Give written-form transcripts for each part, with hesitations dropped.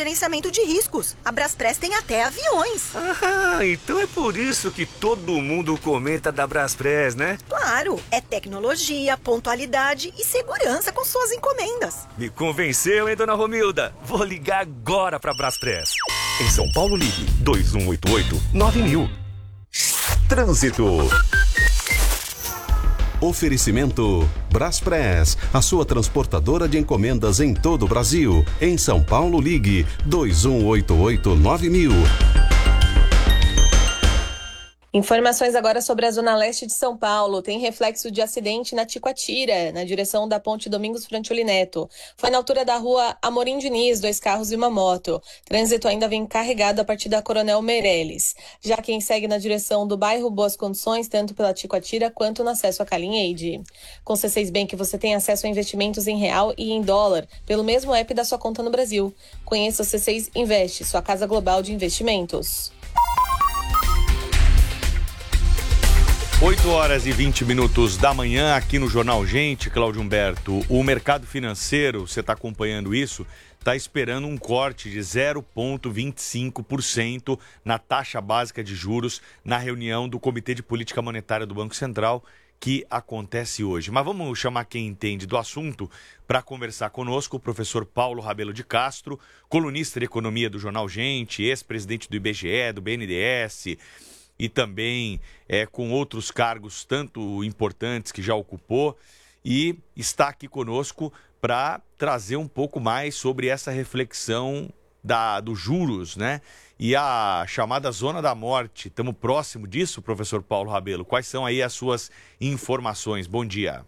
gerenciamento de riscos. A Braspress tem até aviões. Ah, então é por isso que todo mundo comenta da Braspress, né? Claro, é tecnologia, pontualidade e segurança com suas encomendas. Me convenceu, hein, dona Romilda? Vou ligar agora pra Braspress. Em São Paulo, ligue 2188-9000. Trânsito. Oferecimento Braspress, a sua transportadora de encomendas em todo o Brasil. Em São Paulo, ligue 2188-9000. Informações agora sobre a Zona Leste de São Paulo. Tem reflexo de acidente na Ticoatira, na direção da Ponte Domingos Frantuli Neto. Foi na altura da rua Amorim Diniz, 2 carros e uma moto. Trânsito ainda vem carregado a partir da Coronel Meireles. Já quem segue na direção do bairro Boas Condições, tanto pela Ticoatira quanto no acesso a Calinhade. Com C6 Bank você tem acesso a investimentos em real e em dólar, pelo mesmo app da sua conta no Brasil. Conheça o C6 Invest, sua casa global de investimentos. 8h20 da manhã, aqui no Jornal Gente, Cláudio Humberto. O mercado financeiro, você está acompanhando isso, está esperando um corte de 0,25% na taxa básica de juros na reunião do Comitê de Política Monetária do Banco Central, que acontece hoje. Mas vamos chamar quem entende do assunto para conversar conosco, o professor Paulo Rabelo de Castro, colunista de economia do Jornal Gente, ex-presidente do IBGE, do BNDES, e também com outros cargos tanto importantes que já ocupou, e está aqui conosco para trazer um pouco mais sobre essa reflexão dos juros, né? E a chamada zona da morte. Estamos próximo disso, professor Paulo Rabelo. Quais são aí as suas informações? Bom dia.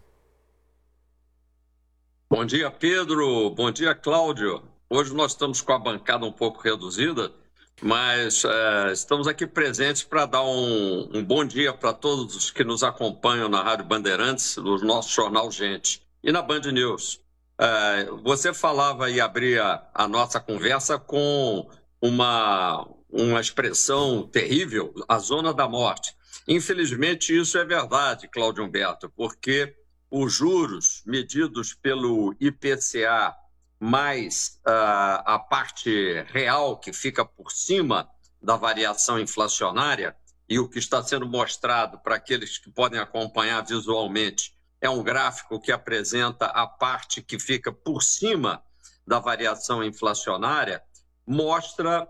Bom dia, Pedro. Bom dia, Cláudio. Hoje nós estamos com a bancada um pouco reduzida, mas estamos aqui presentes para dar um bom dia para todos os que nos acompanham na Rádio Bandeirantes, no nosso Jornal Gente e na Band News. Você falava e abria a nossa conversa com uma expressão terrível, a zona da morte. Infelizmente, isso é verdade, Cláudio Humberto, porque os juros medidos pelo IPCA mais a parte real que fica por cima da variação inflacionária, e o que está sendo mostrado para aqueles que podem acompanhar visualmente é um gráfico que apresenta a parte que fica por cima da variação inflacionária, mostra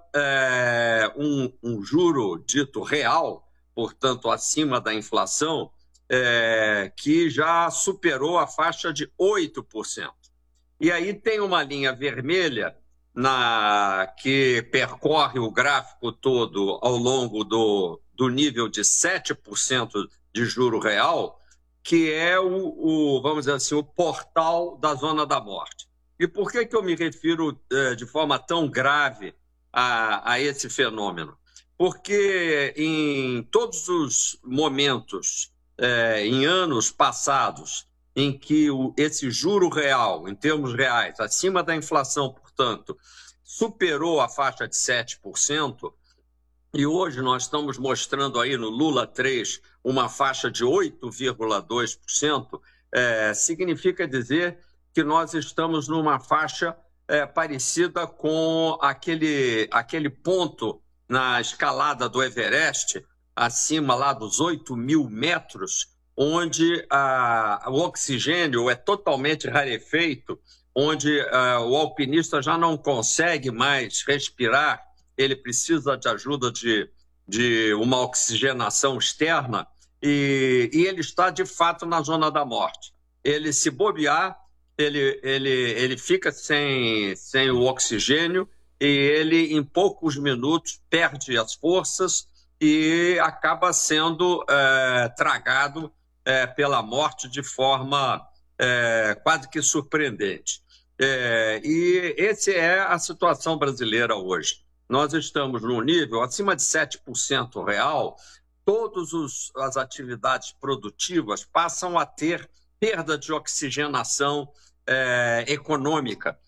um juro dito real, portanto acima da inflação, que já superou a faixa de 8%. E aí tem uma linha vermelha que percorre o gráfico todo ao longo do nível de 7% de juro real, que é vamos dizer assim, o portal da zona da morte. E por que eu me refiro de forma tão grave a esse fenômeno? Porque em todos os momentos, em anos passados, em que esse juro real, em termos reais, acima da inflação, portanto, superou a faixa de 7%, e hoje nós estamos mostrando aí no Lula 3 uma faixa de 8,2%, significa dizer que nós estamos numa faixa parecida com aquele ponto na escalada do Everest, acima lá dos 8.000 metros, onde o oxigênio é totalmente rarefeito, onde o alpinista já não consegue mais respirar, ele precisa de ajuda de uma oxigenação externa, e ele está, de fato, na zona da morte. Ele, se bobear, ele fica sem o oxigênio, e ele, em poucos minutos, perde as forças e acaba sendo tragado pela morte de forma quase que surpreendente. E essa é a situação brasileira hoje. Nós estamos num nível acima de 7% real, todas as atividades produtivas passam a ter perda de oxigenação econômica.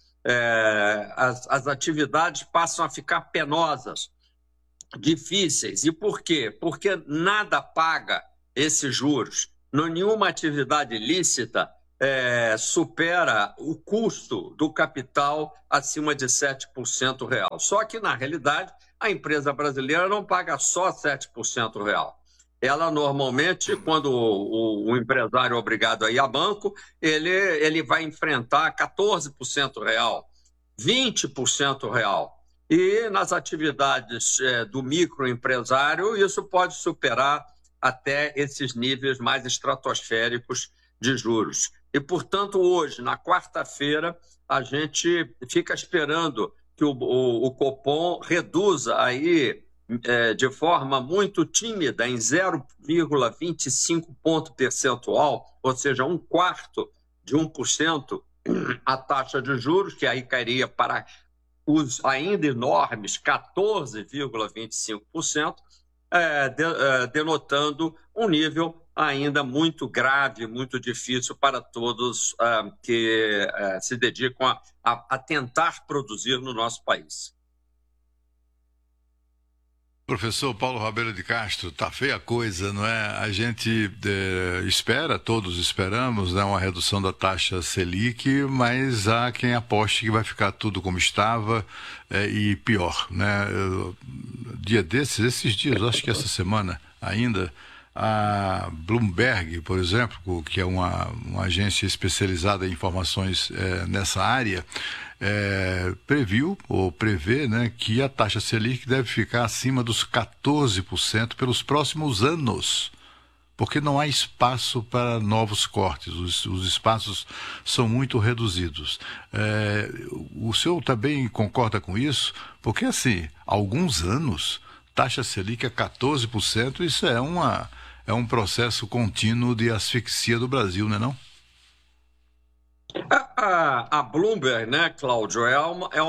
As atividades passam a ficar penosas, difíceis. E por quê? Porque nada paga esses juros. Nenhuma atividade lícita supera o custo do capital acima de 7% real. Só que, na realidade, a empresa brasileira não paga só 7% real. Ela, normalmente, quando o empresário é obrigado a ir a banco, ele vai enfrentar 14% real, 20% real. E nas atividades do microempresário, isso pode superar até esses níveis mais estratosféricos de juros. E, portanto, hoje, na quarta-feira, a gente fica esperando que o Copom reduza aí, de forma muito tímida, em 0,25 ponto percentual, ou seja, 1/4%, a taxa de juros, que aí cairia para os ainda enormes 14,25%, denotando um nível ainda muito grave, muito difícil para todos que se dedicam a tentar produzir no nosso país. Professor Paulo Rabelo de Castro, tá feia a coisa, não é? A gente espera, todos esperamos, né, uma redução da taxa Selic, mas há quem aposte que vai ficar tudo como estava e pior, né? Esses dias, acho que essa semana ainda, a Bloomberg, por exemplo, que é uma agência especializada em informações nessa área, previu ou prevê, né, que a taxa Selic deve ficar acima dos 14% pelos próximos anos, porque não há espaço para novos cortes, os espaços são muito reduzidos. O senhor também concorda com isso? Porque, assim, há alguns anos, taxa Selic a 14%, isso é um processo contínuo de asfixia do Brasil, não é não? A Bloomberg, né, Cláudio, é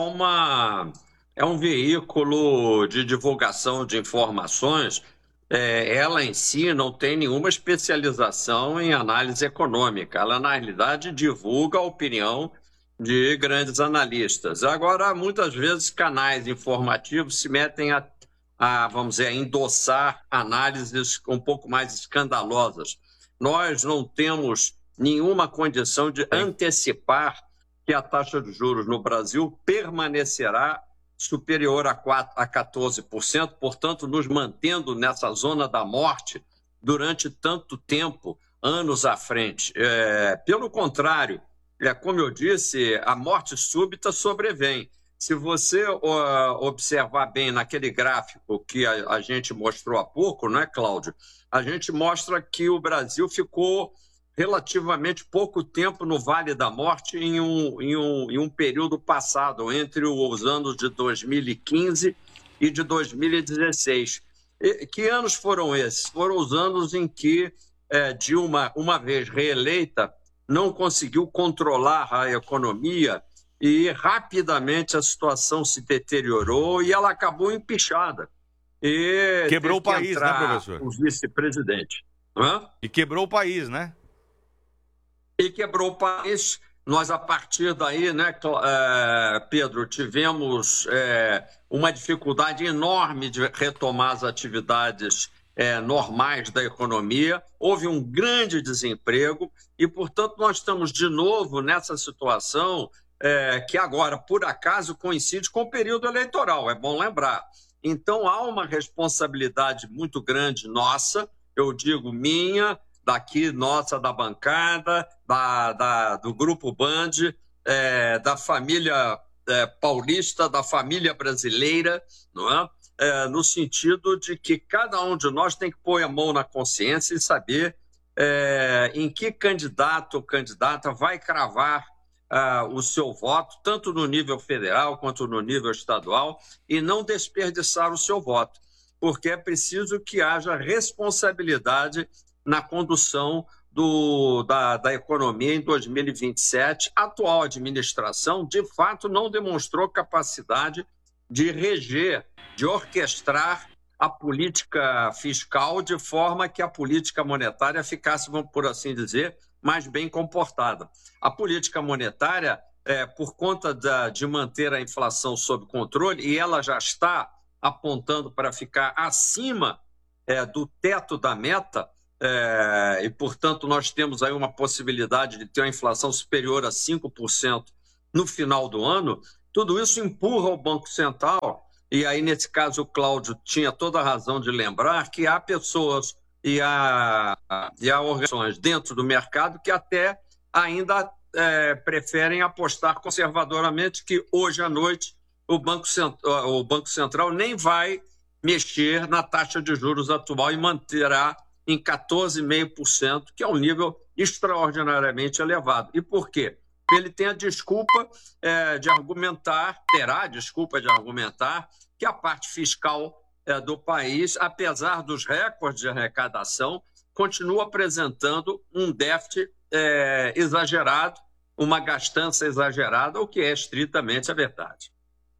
um veículo de divulgação de informações. Ela em si não tem nenhuma especialização em análise econômica. Ela, na realidade, divulga a opinião de grandes analistas. Agora, muitas vezes, canais informativos se metem vamos dizer, a endossar análises um pouco mais escandalosas. Nós não temos nenhuma condição de antecipar que a taxa de juros no Brasil permanecerá superior a 14%, portanto, nos mantendo nessa zona da morte durante tanto tempo, anos à frente. Pelo contrário, como eu disse, a morte súbita sobrevém. Se você observar bem naquele gráfico que a gente mostrou há pouco, não é, Cláudio? A gente mostra que o Brasil ficou relativamente pouco tempo no Vale da Morte em um período passado, entre os anos de 2015 e de 2016. Que anos foram esses? Foram os anos em que Dilma, uma vez reeleita, não conseguiu controlar a economia e rapidamente a situação se deteriorou e ela acabou empichada. E quebrou o país, né, professor? O vice-presidente. E quebrou o país, né? E quebrou o país. Nós, a partir daí, né, Pedro, tivemos uma dificuldade enorme de retomar as atividades normais da economia. Houve um grande desemprego e, portanto, nós estamos de novo nessa situação que agora, por acaso, coincide com o período eleitoral, é bom lembrar. Então, há uma responsabilidade muito grande nossa, eu digo minha, daqui nossa da bancada, do Grupo Band, da família paulista, da família brasileira, não é? No sentido de que cada um de nós tem que pôr a mão na consciência e saber em que candidato ou candidata vai cravar o seu voto, tanto no nível federal quanto no nível estadual, e não desperdiçar o seu voto, porque é preciso que haja responsabilidade na condução da economia em 2027. A atual administração, de fato, não demonstrou capacidade de reger, de orquestrar a política fiscal de forma que a política monetária ficasse, por assim dizer, mais bem comportada. A política monetária, por conta de manter a inflação sob controle, e ela já está apontando para ficar acima do teto da meta, e, portanto, nós temos aí uma possibilidade de ter uma inflação superior a 5% no final do ano, tudo isso empurra o Banco Central, e aí, nesse caso, o Cláudio tinha toda a razão de lembrar que há pessoas e há organizações dentro do mercado que até ainda preferem apostar conservadoramente que hoje à noite o Banco Central nem vai mexer na taxa de juros atual e manterá em 14,5%, que é um nível extraordinariamente elevado. E por quê? Ele tem a desculpa terá a desculpa de argumentar que a parte fiscal do país, apesar dos recordes de arrecadação, continua apresentando um déficit exagerado, uma gastança exagerada, o que é estritamente a verdade.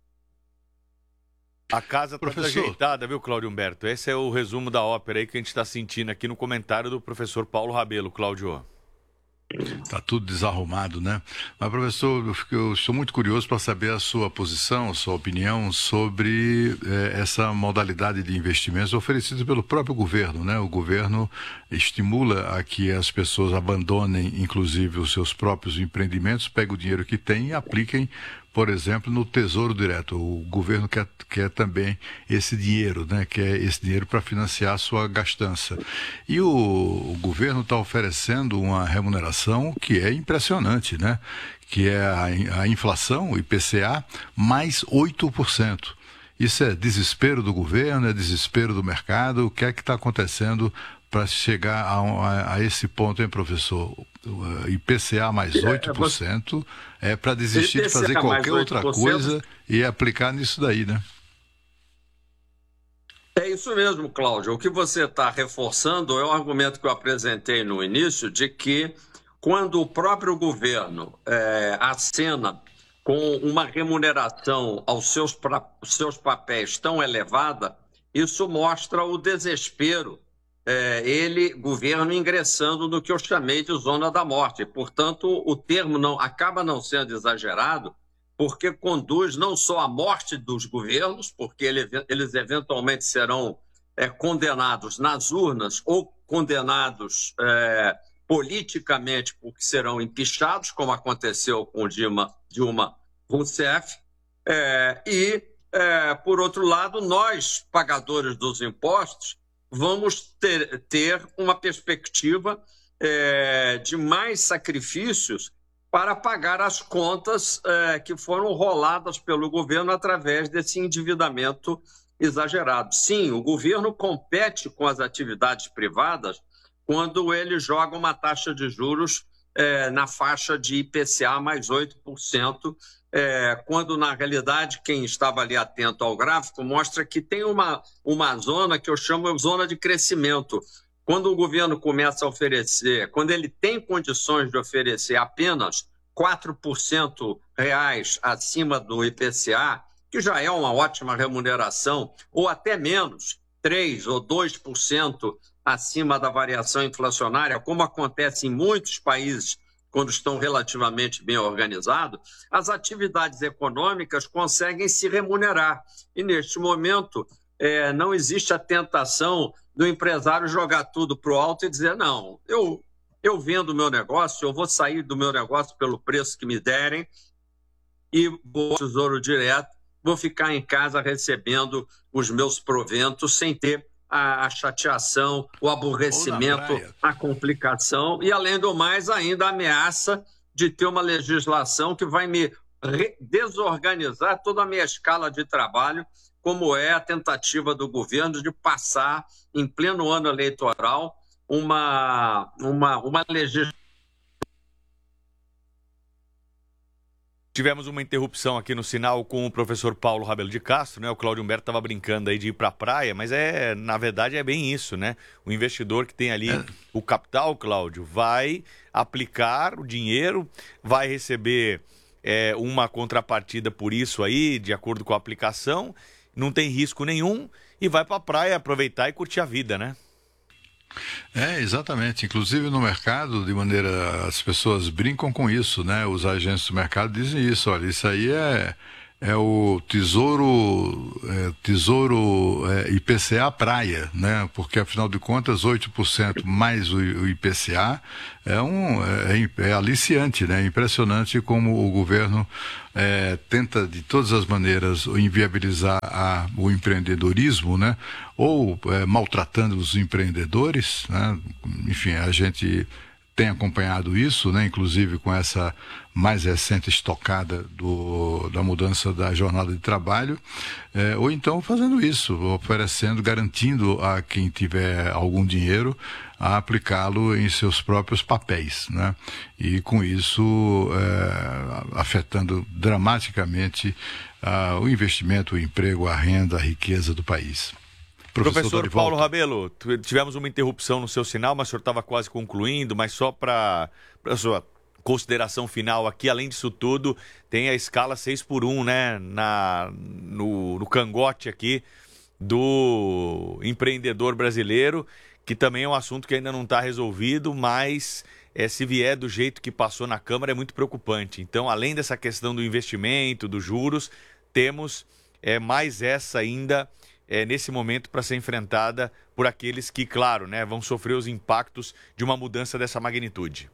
A casa está desajeitada, viu, Cláudio Humberto? Esse é o resumo da ópera aí que a gente está sentindo aqui no comentário do professor Paulo Rabelo, Cláudio. Está tudo desarrumado, né? Mas, professor, eu estou muito curioso para saber a sua posição, a sua opinião sobre essa modalidade de investimentos oferecida pelo próprio governo, né? O governo estimula a que as pessoas abandonem, inclusive, os seus próprios empreendimentos, peguem o dinheiro que têm e apliquem, por exemplo, no Tesouro Direto. O governo quer também esse dinheiro, né? Quer esse dinheiro para financiar a sua gastança. E o governo está oferecendo uma remuneração que é impressionante, né? Que é a inflação, o IPCA, mais 8%. Isso é desespero do governo, é desespero do mercado? O que é que está acontecendo para chegar a esse ponto, hein, professor? IPCA mais 8% é para desistir IPCA de fazer qualquer outra coisa e aplicar nisso daí, né? É isso mesmo, Cláudio. O que você está reforçando é o argumento que eu apresentei no início de que quando o próprio governo acena com uma remuneração aos seus papéis tão elevada, isso mostra o desespero. Governo, ingressando no que eu chamei de zona da morte. Portanto, o termo acaba não sendo exagerado, porque conduz não só à morte dos governos, porque eles eventualmente serão condenados nas urnas ou condenados politicamente, porque serão empichados, como aconteceu com Dilma Rousseff, por outro lado, nós, pagadores dos impostos, vamos ter uma perspectiva de mais sacrifícios para pagar as contas que foram roladas pelo governo através desse endividamento exagerado. Sim, o governo compete com as atividades privadas quando ele joga uma taxa de juros na faixa de IPCA mais 8%, quando, na realidade, quem estava ali atento ao gráfico mostra que tem uma zona que eu chamo de zona de crescimento. Quando o governo começa a oferecer, quando ele tem condições de oferecer apenas 4% reais acima do IPCA, que já é uma ótima remuneração, ou até menos, 3% ou 2% acima da variação inflacionária, como acontece em muitos países quando estão relativamente bem organizados, as atividades econômicas conseguem se remunerar. E, neste momento, não existe a tentação do empresário jogar tudo para o alto e dizer, não, eu vendo o meu negócio, eu vou sair do meu negócio pelo preço que me derem e vou ao Tesouro Direto, vou ficar em casa recebendo os meus proventos sem ter a chateação, o aborrecimento, a complicação e, além do mais, ainda a ameaça de ter uma legislação que vai me desorganizar toda a minha escala de trabalho, como é a tentativa do governo de passar, em pleno ano eleitoral, uma legislação. Tivemos uma interrupção aqui no sinal com o professor Paulo Rabelo de Castro, né? O Cláudio Humberto estava brincando aí de ir para a praia, mas na verdade é bem isso, né? O investidor que tem ali o capital, Cláudio, vai aplicar o dinheiro, vai receber uma contrapartida por isso aí, de acordo com a aplicação, não tem risco nenhum e vai para a praia aproveitar e curtir a vida, né? Exatamente. Inclusive no mercado, as pessoas brincam com isso, né? Os agentes do mercado dizem isso, olha, isso aí é o Tesouro IPCA Praia, né? Porque afinal de contas 8% mais o IPCA é aliciante, né? É impressionante como o governo tenta de todas as maneiras inviabilizar o empreendedorismo, né? Ou maltratando os empreendedores, né? Enfim, a gente tem acompanhado isso, né? Inclusive com essa mais recente estocada da mudança da jornada de trabalho, ou então fazendo isso, oferecendo, garantindo a quem tiver algum dinheiro a aplicá-lo em seus próprios papéis, né? E com isso afetando dramaticamente o investimento, o emprego, a renda, a riqueza do país. Professor Paulo Rabelo, tivemos uma interrupção no seu sinal, mas o senhor estava quase concluindo, mas só para a sua consideração final aqui, além disso tudo, tem a escala 6x1, né, no cangote aqui do empreendedor brasileiro, que também é um assunto que ainda não está resolvido, mas se vier do jeito que passou na Câmara é muito preocupante. Então, além dessa questão do investimento, dos juros, temos mais essa ainda nesse momento para ser enfrentada por aqueles que, claro, né, vão sofrer os impactos de uma mudança dessa magnitude.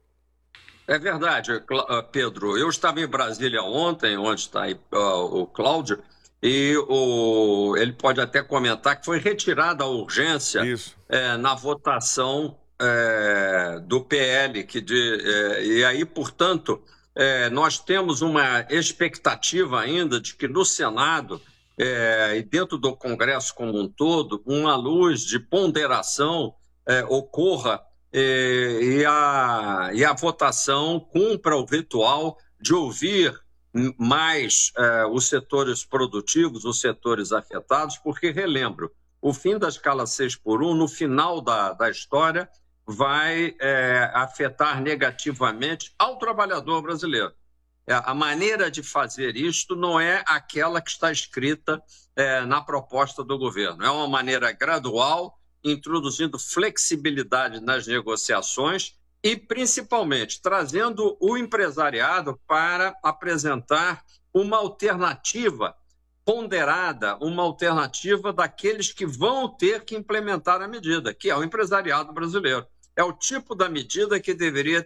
É verdade, Pedro. Eu estava em Brasília ontem, onde está aí, o Cláudio, e ele pode até comentar que foi retirada a urgência na votação do PL. E aí, portanto, nós temos uma expectativa ainda de que no Senado e dentro do Congresso como um todo, uma luz de ponderação ocorra e a votação cumpra o ritual de ouvir mais os setores produtivos, os setores afetados, porque, relembro, o fim da escala 6x1, no final da história, vai afetar negativamente ao trabalhador brasileiro. A maneira de fazer isto não é aquela que está escrita na proposta do governo. É uma maneira gradual, introduzindo flexibilidade nas negociações e, principalmente, trazendo o empresariado para apresentar uma alternativa ponderada, uma alternativa daqueles que vão ter que implementar a medida, que é o empresariado brasileiro. É o tipo da medida que deve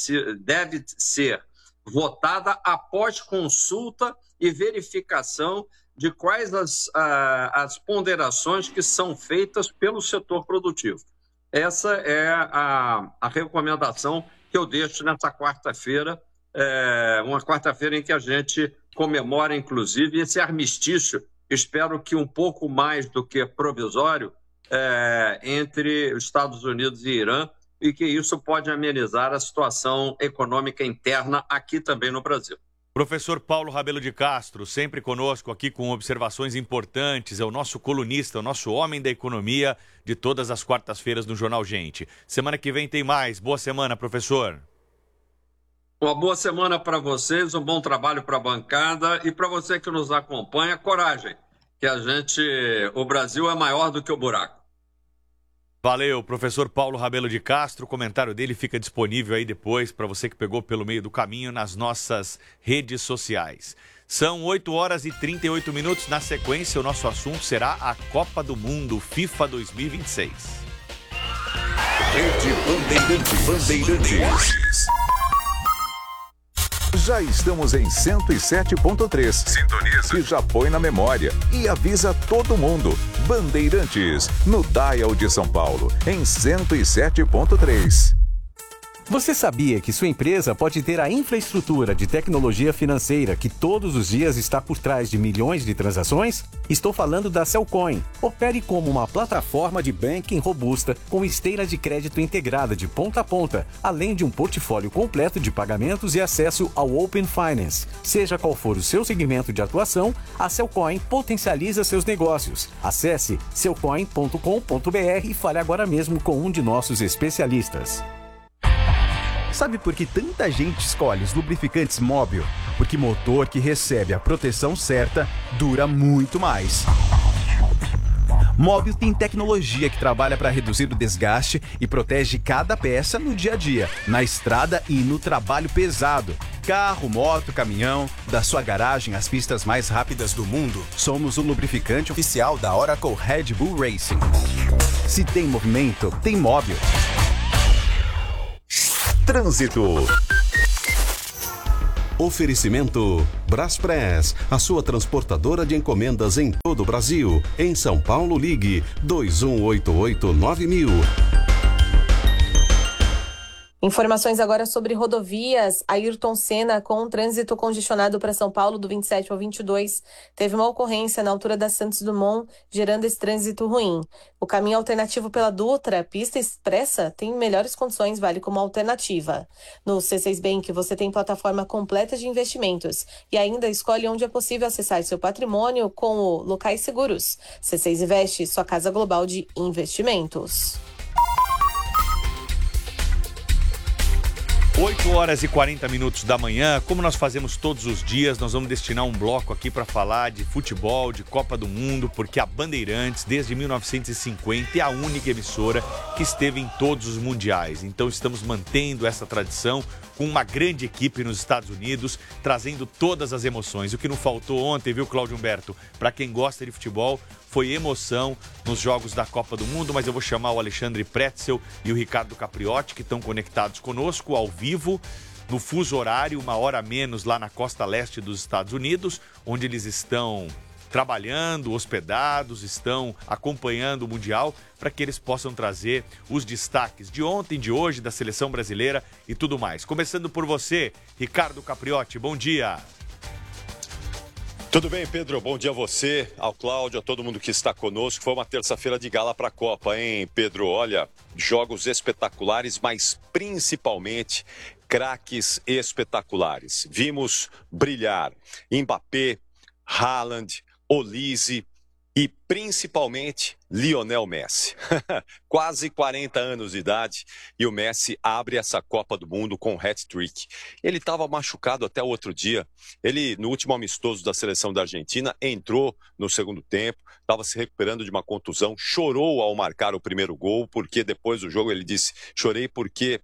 ser votada após consulta e verificação de quais as ponderações que são feitas pelo setor produtivo. Essa é a recomendação que eu deixo nessa quarta-feira, uma quarta-feira em que a gente comemora, inclusive, esse armistício, espero que um pouco mais do que provisório, entre os Estados Unidos e Irã, e que isso pode amenizar a situação econômica interna aqui também no Brasil. Professor Paulo Rabelo de Castro, sempre conosco aqui com observações importantes, é o nosso colunista, o nosso homem da economia de todas as quartas-feiras no Jornal Gente. Semana que vem tem mais. Boa semana, professor. Uma boa semana para vocês, um bom trabalho para a bancada e para você que nos acompanha, coragem, que o Brasil é maior do que o buraco. Valeu, professor Paulo Rabelo de Castro. O comentário dele fica disponível aí depois para você que pegou pelo meio do caminho nas nossas redes sociais. São 8h38. Na sequência, o nosso assunto será a Copa do Mundo FIFA 2026. Rede Bandeirantes. Já estamos em 107.3. Sintoniza. Que já põe na memória e avisa todo mundo. Bandeirantes, no Dial de São Paulo, em 107.3. Você sabia que sua empresa pode ter a infraestrutura de tecnologia financeira que todos os dias está por trás de milhões de transações? Estou falando da Cellcoin. Opere como uma plataforma de banking robusta com esteira de crédito integrada de ponta a ponta, além de um portfólio completo de pagamentos e acesso ao Open Finance. Seja qual for o seu segmento de atuação, a Cellcoin potencializa seus negócios. Acesse cellcoin.com.br e fale agora mesmo com um de nossos especialistas. Sabe por que tanta gente escolhe os lubrificantes Móbil? Porque motor que recebe a proteção certa dura muito mais. Móbil tem tecnologia que trabalha para reduzir o desgaste e protege cada peça no dia a dia, na estrada e no trabalho pesado. Carro, moto, caminhão, da sua garagem às pistas mais rápidas do mundo, somos o lubrificante oficial da Oracle Red Bull Racing. Se tem movimento, tem Móbil. Trânsito. Oferecimento Braspress, a sua transportadora de encomendas em todo o Brasil. Em São Paulo, ligue 2188-9000. Informações agora sobre rodovias. Ayrton Senna, com trânsito congestionado para São Paulo do 27 ao 22, teve uma ocorrência na altura da Santos Dumont, gerando esse trânsito ruim. O caminho alternativo pela Dutra, pista expressa, tem melhores condições, vale como alternativa. No C6 Bank, você tem plataforma completa de investimentos e ainda escolhe onde é possível acessar seu patrimônio com o Locais Seguros. C6 Investe, sua casa global de investimentos. 8 horas e 40 minutos da manhã, como nós fazemos todos os dias, nós vamos destinar um bloco aqui para falar de futebol, de Copa do Mundo, porque a Bandeirantes, desde 1950, é a única emissora que esteve em todos os mundiais. Então estamos mantendo essa tradição com uma grande equipe nos Estados Unidos, trazendo todas as emoções. O que não faltou ontem, viu, Cláudio Humberto? Para quem gosta de futebol, foi emoção nos jogos da Copa do Mundo, mas eu vou chamar o Alexandre Pretzel e o Ricardo Capriotti, que estão conectados conosco ao vivo, no fuso horário, 1 hora a menos lá na costa leste dos Estados Unidos, onde eles estão trabalhando, hospedados, estão acompanhando o Mundial, para que eles possam trazer os destaques de ontem, de hoje, da seleção brasileira e tudo mais. Começando por você, Ricardo Capriotti, bom dia. Tudo bem, Pedro? Bom dia a você, ao Cláudio, a todo mundo que está conosco. Foi uma terça-feira de gala para a Copa, hein, Pedro? Olha, jogos espetaculares, mas principalmente craques espetaculares. Vimos brilhar Mbappé, Haaland, Olise e principalmente Lionel Messi. Quase 40 anos de idade e o Messi abre essa Copa do Mundo com hat-trick. Ele estava machucado até o outro dia. Ele, no último amistoso da seleção da Argentina, entrou no segundo tempo, estava se recuperando de uma contusão, chorou ao marcar o primeiro gol, porque depois do jogo ele disse, chorei porque,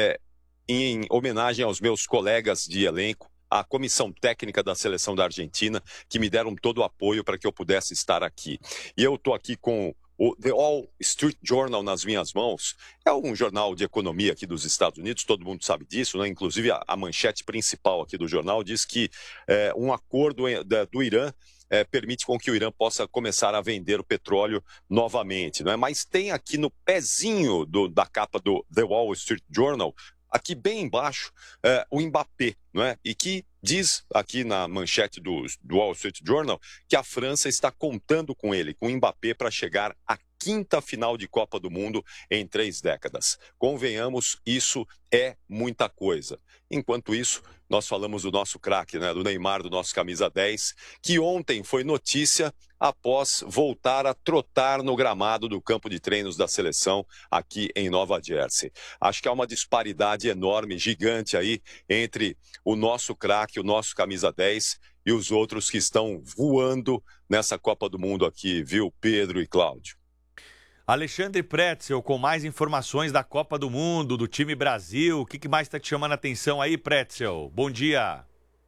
em homenagem aos meus colegas de elenco, a comissão técnica da seleção da Argentina, que me deram todo o apoio para que eu pudesse estar aqui. E eu estou aqui com o The Wall Street Journal nas minhas mãos. É um jornal de economia aqui dos Estados Unidos, todo mundo sabe disso, né? Inclusive a manchete principal aqui do jornal diz que um acordo do Irã permite com que o Irã possa começar a vender o petróleo novamente, né? Mas tem aqui no pezinho da capa do The Wall Street Journal, aqui bem embaixo, o Mbappé, não é? E que diz aqui na manchete do Wall Street Journal que a França está contando com ele, com o Mbappé, para chegar à 5ª final de Copa do Mundo em 3 décadas. Convenhamos, isso é muita coisa. Enquanto isso, nós falamos do nosso craque, né, do Neymar, do nosso camisa 10, que ontem foi notícia após voltar a trotar no gramado do campo de treinos da seleção aqui em Nova Jersey. Acho que há uma disparidade enorme, gigante aí, entre o nosso craque, o nosso camisa 10 e os outros que estão voando nessa Copa do Mundo aqui, viu, Pedro e Cláudio? Alexandre Pretzel, com mais informações da Copa do Mundo, do time Brasil. O que mais está te chamando a atenção aí, Pretzel? Bom dia.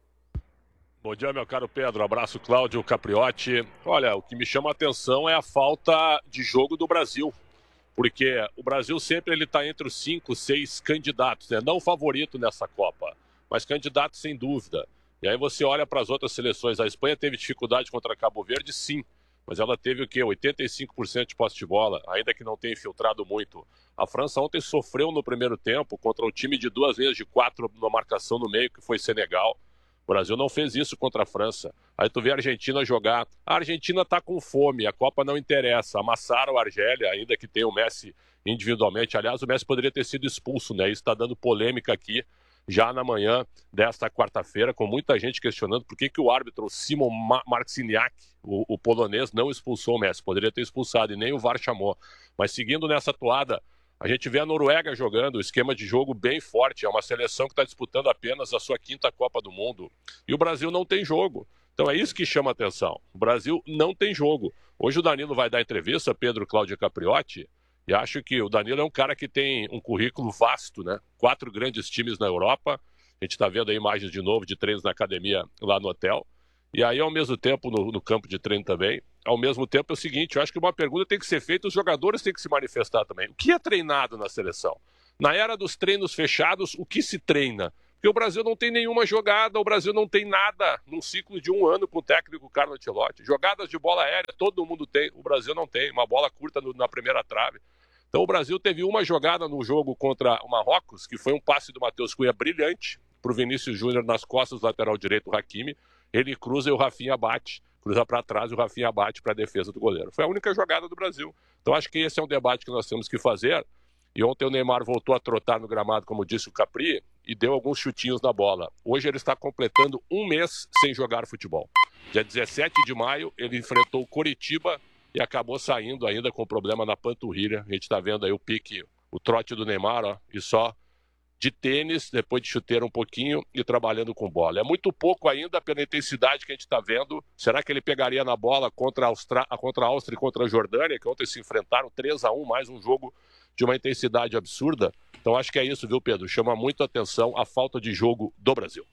Bom dia, meu caro Pedro. Abraço, Cláudio Capriotti. Olha, o que me chama a atenção é a falta de jogo do Brasil. Porque o Brasil sempre está entre os 5, 6 candidatos, né? Não favorito nessa Copa, mas candidato sem dúvida. E aí você olha para as outras seleções. A Espanha teve dificuldade contra Cabo Verde, sim. Mas ela teve o quê? 85% de posse de bola, ainda que não tenha infiltrado muito. A França ontem sofreu no primeiro tempo contra o time de 2 linhas de 4 na marcação no meio, que foi Senegal. O Brasil não fez isso contra a França. Aí tu vê a Argentina jogar. A Argentina tá com fome, a Copa não interessa. Amassaram a Argélia, ainda que tenha o Messi individualmente. Aliás, o Messi poderia ter sido expulso, né? Isso está dando polêmica aqui, já na manhã desta quarta-feira, com muita gente questionando por que o árbitro Simon Marciniak, o polonês, não expulsou o Messi. Poderia ter expulsado e nem o VAR chamou. Mas seguindo nessa toada, a gente vê a Noruega jogando, esquema de jogo bem forte. É uma seleção que está disputando apenas a sua 5ª Copa do Mundo. E o Brasil não tem jogo. Então é isso que chama a atenção. O Brasil não tem jogo. Hoje o Danilo vai dar entrevista, Pedro, Cláudio e Capriotti, e acho que o Danilo é um cara que tem um currículo vasto, né? 4 grandes times na Europa. A gente está vendo aí imagens de novo de treinos na academia lá no hotel. E aí, ao mesmo tempo, no campo de treino também. Ao mesmo tempo, é o seguinte, eu acho que uma pergunta tem que ser feita, os jogadores têm que se manifestar também. O que é treinado na seleção? Na era dos treinos fechados, o que se treina? Porque o Brasil não tem nenhuma jogada, o Brasil não tem nada num ciclo de 1 ano com o técnico Carlo Ancelotti. Jogadas de bola aérea, todo mundo tem, o Brasil não tem. Uma bola curta na primeira trave. Então o Brasil teve uma jogada no jogo contra o Marrocos, que foi um passe do Matheus Cunha brilhante para o Vinícius Júnior nas costas do lateral direito, o Hakimi. Ele cruza e o Rafinha bate. Cruza para trás e o Rafinha bate para a defesa do goleiro. Foi a única jogada do Brasil. Então acho que esse é um debate que nós temos que fazer. E ontem o Neymar voltou a trotar no gramado, como disse o Capri, e deu alguns chutinhos na bola. Hoje ele está completando 1 mês sem jogar futebol. Dia 17 de maio, ele enfrentou o Coritiba e acabou saindo ainda com problema na panturrilha. A gente está vendo aí o pique, o trote do Neymar, ó, e só de tênis, depois de chuteira um pouquinho e trabalhando com bola. É muito pouco ainda pela intensidade que a gente está vendo. Será que ele pegaria na bola contra a Áustria e contra a Jordânia, que ontem se enfrentaram 3-1, mais um jogo de uma intensidade absurda? Então acho que é isso, viu, Pedro? Chama muito a atenção a falta de jogo do Brasil.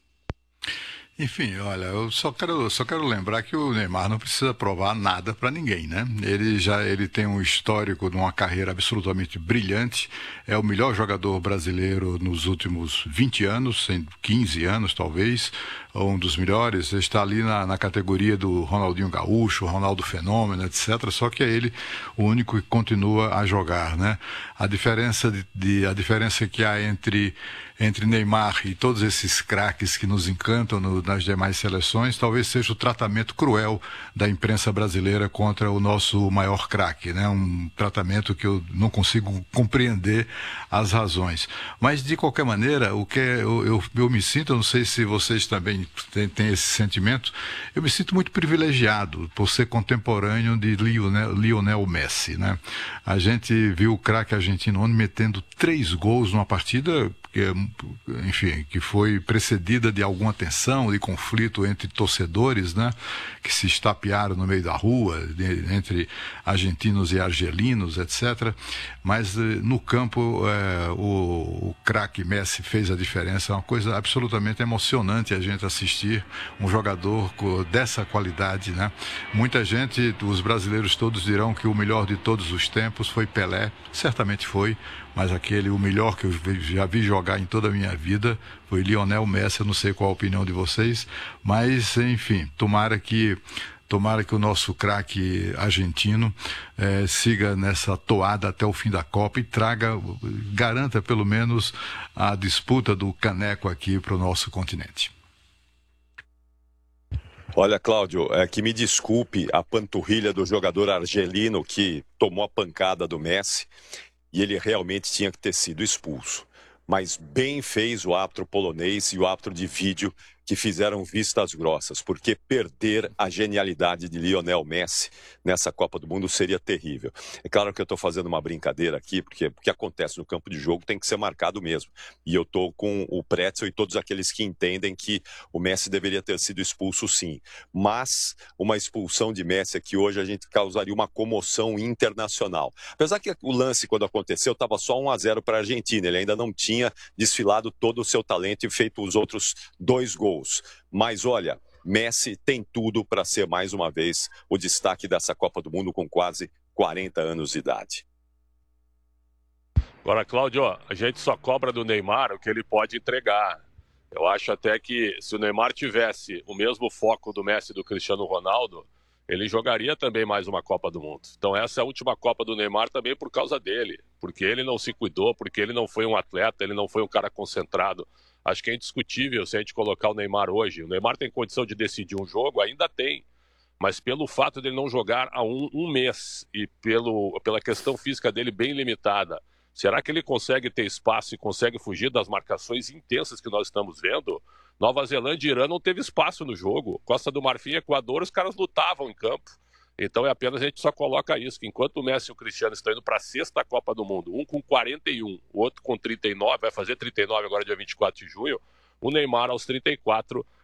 Enfim, olha, eu só quero lembrar que o Neymar não precisa provar nada para ninguém, né? Ele tem um histórico de uma carreira absolutamente brilhante, é o melhor jogador brasileiro nos últimos 20 anos, 15 anos talvez, um dos melhores, está ali na categoria do Ronaldinho Gaúcho, Ronaldo Fenômeno, etc. Só que é ele o único que continua a jogar, né? A diferença que há entre Neymar e todos esses craques que nos encantam nas demais seleções, talvez seja o tratamento cruel da imprensa brasileira contra o nosso maior craque, né? Um tratamento que eu não consigo compreender as razões. Mas, de qualquer maneira, o que eu me sinto, eu não sei se vocês também têm esse sentimento, eu me sinto muito privilegiado por ser contemporâneo de Lionel Messi, né? A gente viu o craque argentino metendo 3 gols numa partida que foi precedida de alguma tensão, de conflito entre torcedores, né, que se estapearam no meio da rua, entre argentinos e argelinos, etc. Mas no campo o craque Messi fez a diferença. É uma coisa absolutamente emocionante a gente assistir um jogador dessa qualidade, né? Muita gente, os brasileiros todos dirão que o melhor de todos os tempos foi Pelé, certamente foi, mas o melhor que eu já vi jogar em toda a minha vida foi Lionel Messi. Eu não sei qual a opinião de vocês, mas, enfim, tomara que o nosso craque argentino siga nessa toada até o fim da Copa e garanta pelo menos a disputa do caneco aqui para o nosso continente. Olha, Cláudio, que me desculpe a panturrilha do jogador argelino que tomou a pancada do Messi, e ele realmente tinha que ter sido expulso. Mas bem fez o árbitro polonês e o árbitro de vídeo que fizeram vistas grossas, porque perder a genialidade de Lionel Messi nessa Copa do Mundo seria terrível. É claro que eu estou fazendo uma brincadeira aqui, porque o que acontece no campo de jogo tem que ser marcado mesmo. E eu estou com o Pretzel e todos aqueles que entendem que o Messi deveria ter sido expulso sim. Mas uma expulsão de Messi aqui hoje a gente causaria uma comoção internacional. Apesar que o lance, quando aconteceu, estava só 1-0 para a Argentina. Ele ainda não tinha desfilado todo o seu talento e feito os outros 2 gols. Mas olha, Messi tem tudo para ser mais uma vez o destaque dessa Copa do Mundo com quase 40 anos de idade. Agora, Cláudio, a gente só cobra do Neymar o que ele pode entregar. Eu acho até que se o Neymar tivesse o mesmo foco do Messi e do Cristiano Ronaldo, ele jogaria também mais uma Copa do Mundo. Então essa é a última Copa do Neymar também por causa dele, porque ele não se cuidou, porque ele não foi um atleta, ele não foi um cara concentrado. Acho que é indiscutível se a gente colocar o Neymar hoje. O Neymar tem condição de decidir um jogo? Ainda tem. Mas pelo fato de ele não jogar há um mês e pela questão física dele bem limitada, será que ele consegue ter espaço e consegue fugir das marcações intensas que nós estamos vendo? Nova Zelândia e Irã não teve espaço no jogo. Costa do Marfim e Equador, os caras lutavam em campo. Então é apenas a gente só coloca isso, que enquanto o Messi e o Cristiano estão indo para a 6ª Copa do Mundo, um com 41, o outro com 39, vai fazer 39 agora dia 24 de junho, o Neymar aos 34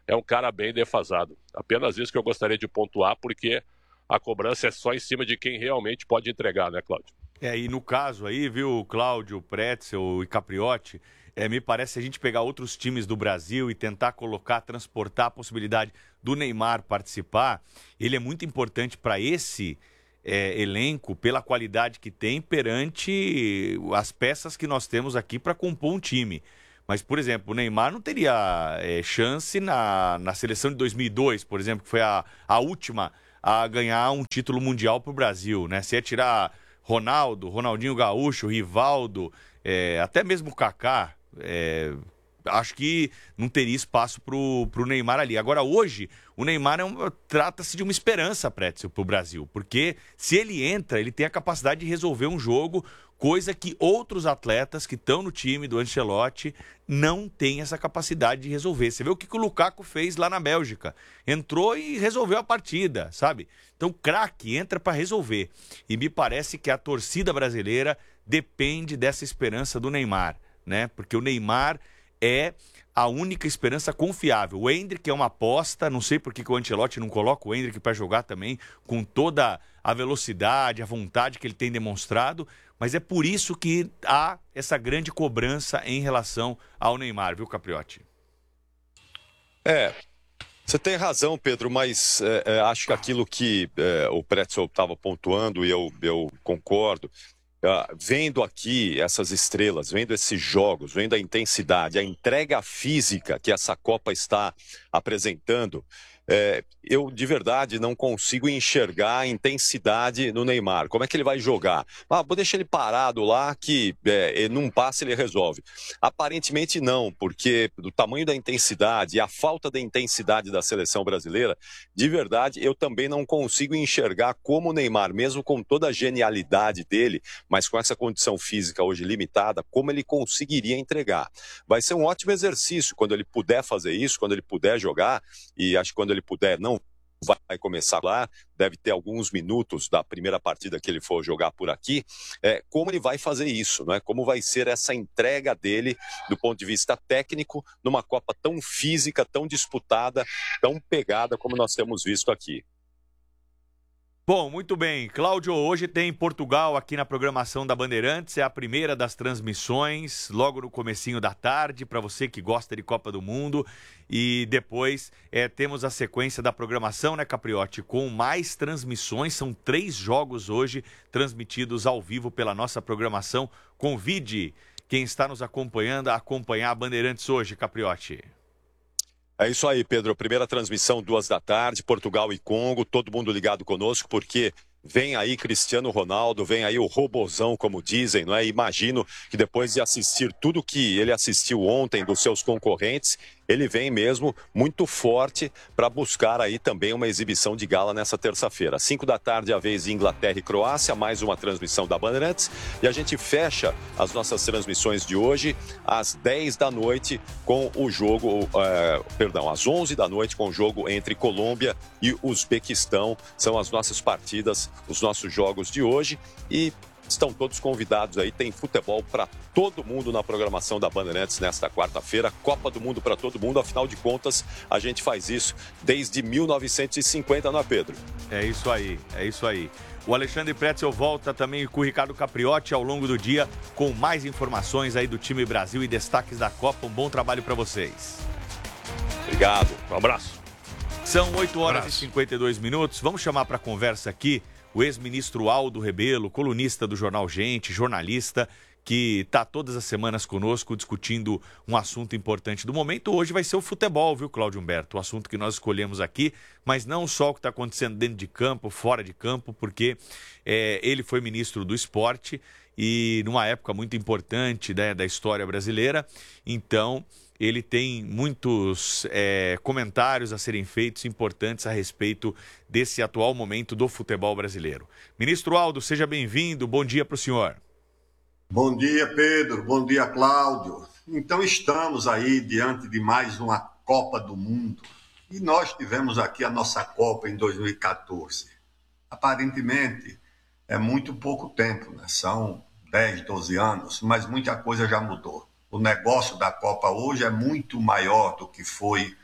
é um cara bem defasado. Apenas isso que eu gostaria de pontuar, porque a cobrança é só em cima de quem realmente pode entregar, né, Cláudio? E no caso aí, viu, Cláudio, Pretzel e Capriotti, me parece a gente pegar outros times do Brasil e tentar transportar a possibilidade do Neymar participar, ele é muito importante para esse elenco, pela qualidade que tem perante as peças que nós temos aqui para compor um time. Mas, por exemplo, o Neymar não teria chance na seleção de 2002, por exemplo, que foi a última a ganhar um título mundial para o Brasil, né? Se ia tirar Ronaldo, Ronaldinho Gaúcho, Rivaldo, até mesmo o Kaká, acho que não teria espaço pro Neymar ali. Agora, hoje, o Neymar trata-se de uma esperança, Pretzel, pro Brasil, porque se ele entra, ele tem a capacidade de resolver um jogo, coisa que outros atletas que estão no time do Ancelotti não têm essa capacidade de resolver. Você vê o que o Lukaku fez lá na Bélgica. Entrou e resolveu a partida, sabe? Então, craque entra para resolver. E me parece que a torcida brasileira depende dessa esperança do Neymar, né? Porque o Neymar é a única esperança confiável. O Endrick é uma aposta, não sei por que o Ancelotti não coloca o Endrick para jogar também, com toda a velocidade, a vontade que ele tem demonstrado, mas é por isso que há essa grande cobrança em relação ao Neymar, viu, Capriotti? Você tem razão, Pedro, mas acho que aquilo que o Pretzel estava pontuando, e eu concordo, vendo aqui essas estrelas, vendo esses jogos, vendo a intensidade, a entrega física que essa Copa está apresentando, eu de verdade não consigo enxergar a intensidade no Neymar. Como é que ele vai jogar? Vou deixar ele parado lá que num passe ele resolve. Aparentemente não, porque do tamanho da intensidade e a falta da intensidade da seleção brasileira, de verdade eu também não consigo enxergar como o Neymar, mesmo com toda a genialidade dele, mas com essa condição física hoje limitada, como ele conseguiria entregar. Vai ser um ótimo exercício quando ele puder fazer isso, quando ele puder jogar, e acho que quando ele puder, não vai começar lá, deve ter alguns minutos da primeira partida que ele for jogar por aqui, como ele vai fazer isso, não é? Como vai ser essa entrega dele do ponto de vista técnico numa Copa tão física, tão disputada, tão pegada como nós temos visto aqui. Bom, muito bem. Cláudio, hoje tem Portugal aqui na programação da Bandeirantes, é a primeira das transmissões, logo no comecinho da tarde, para você que gosta de Copa do Mundo. E depois temos a sequência da programação, né, Capriotti, com mais transmissões. São 3 jogos hoje transmitidos ao vivo pela nossa programação. Convide quem está nos acompanhando a acompanhar a Bandeirantes hoje, Capriotti. É isso aí, Pedro. Primeira transmissão, 14h, Portugal e Congo. Todo mundo ligado conosco, porque vem aí Cristiano Ronaldo, vem aí o robozão, como dizem, não é? Imagino que depois de assistir tudo que ele assistiu ontem dos seus concorrentes, ele vem mesmo muito forte para buscar aí também uma exibição de gala nessa terça-feira. 5h, a vez Inglaterra e Croácia, mais uma transmissão da Bandeirantes. E a gente fecha as nossas transmissões de hoje às 10 da noite com o jogo, às 11 da noite com o jogo entre Colômbia e Uzbequistão. São as nossas partidas, os nossos jogos de hoje. E estão todos convidados aí, tem futebol para todo mundo na programação da Bandeirantes nesta quarta-feira, Copa do Mundo para todo mundo, afinal de contas, a gente faz isso desde 1950, não é, Pedro? É isso aí, é isso aí. O Alexandre Pretzel volta também com o Ricardo Capriotti ao longo do dia com mais informações aí do time Brasil e destaques da Copa. Um bom trabalho para vocês. Obrigado. Um abraço. São 8h52. Vamos chamar para conversa aqui o ex-ministro Aldo Rebelo, colunista do Jornal Gente, jornalista, que está todas as semanas conosco discutindo um assunto importante do momento. Hoje vai ser o futebol, viu, Cláudio Humberto? O assunto que nós escolhemos aqui, mas não só o que está acontecendo dentro de campo, fora de campo, porque ele foi ministro do esporte e numa época muito importante, né, da história brasileira. Então, ele tem muitos comentários a serem feitos importantes a respeito desse atual momento do futebol brasileiro. Ministro Aldo, seja bem-vindo. Bom dia para o senhor. Bom dia, Pedro. Bom dia, Cláudio. Então, estamos aí diante de mais uma Copa do Mundo. E nós tivemos aqui a nossa Copa em 2014. Aparentemente, é muito pouco tempo, né? São 10, 12 anos, mas muita coisa já mudou. O negócio da Copa hoje é muito maior do que foi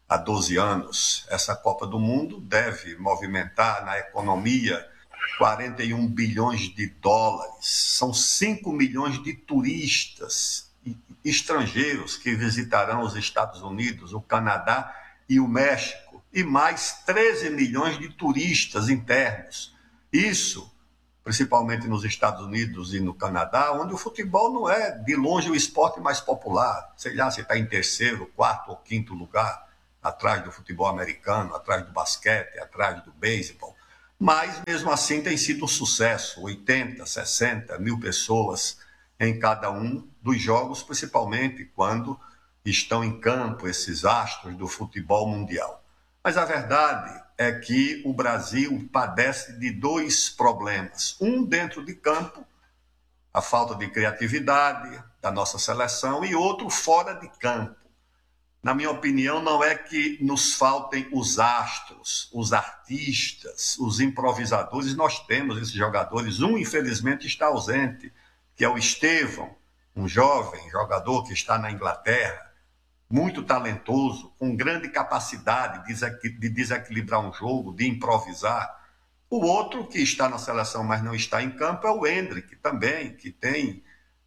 há 12 anos. Essa Copa do Mundo deve movimentar na economia 41 bilhões de dólares. São 5 milhões de turistas estrangeiros que visitarão os Estados Unidos, o Canadá e o México, e mais 13 milhões de turistas internos. Isso, principalmente nos Estados Unidos e no Canadá, onde o futebol não é, de longe, o esporte mais popular. Sei lá se está em terceiro, quarto ou quinto lugar, atrás do futebol americano, atrás do basquete, atrás do beisebol. Mas, mesmo assim, tem sido um sucesso. 80, 60 mil pessoas em cada um dos jogos, principalmente quando estão em campo esses astros do futebol mundial. Mas a verdade é que o Brasil padece de dois problemas. Um dentro de campo, a falta de criatividade da nossa seleção, e outro fora de campo. Na minha opinião, não é que nos faltem os astros, os artistas, os improvisadores. Nós temos esses jogadores. Um, infelizmente, está ausente, que é o Estevão, um jovem jogador que está na Inglaterra, muito talentoso, com grande capacidade de desequilibrar um jogo, de improvisar. O outro, que está na seleção, mas não está em campo, é o Endrick, também, que tem